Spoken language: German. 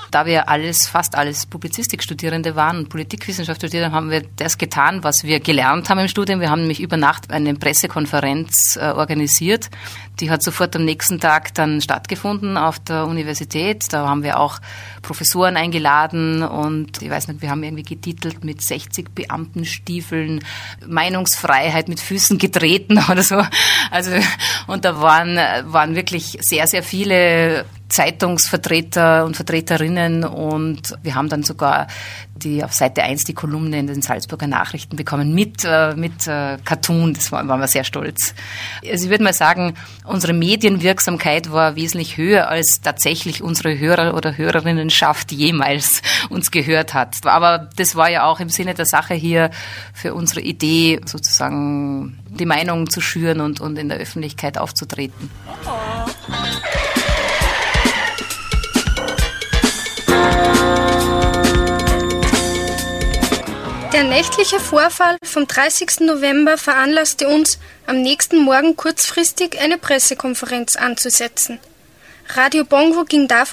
Da wir fast alles Publizistikstudierende waren und Politikwissenschaft studiert haben, haben wir das getan, was wir gelernt haben im Studium. Wir haben nämlich über Nacht eine Pressekonferenz organisiert. Die hat sofort am nächsten Tag dann stattgefunden auf der Universität. Da haben wir auch Professoren eingeladen und ich weiß nicht, wir haben irgendwie getitelt mit 60 Beamtenstiefeln, Meinungsfreiheit mit Füßen getreten oder so. Also, und da waren wirklich sehr, sehr viele Zeitungsvertreter und Vertreterinnen und wir haben dann sogar auf Seite 1 die Kolumne in den Salzburger Nachrichten bekommen mit Cartoon. Das waren wir sehr stolz. Also ich würde mal sagen, unsere Medienwirksamkeit war wesentlich höher, als tatsächlich unsere Hörer oder Hörerinnenschaft jemals uns gehört hat. Aber das war ja auch im Sinne der Sache hier für unsere Idee, sozusagen die Meinung zu schüren und in der Öffentlichkeit aufzutreten. Der nächtliche Vorfall vom 30. November veranlasste uns, am nächsten Morgen kurzfristig eine Pressekonferenz anzusetzen. Radio Bongo ging davon